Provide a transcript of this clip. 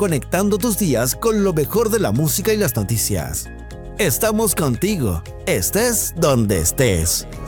conectando tus días con lo mejor de la música y las noticias. Estamos contigo, estés donde estés.